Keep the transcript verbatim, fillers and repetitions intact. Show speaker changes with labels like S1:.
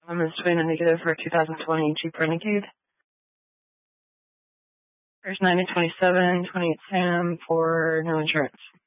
S1: I'm displaying a negative for two thousand twenty Jeep Renegade. There's ninety twenty-seven, twenty-eight Sam for no insurance.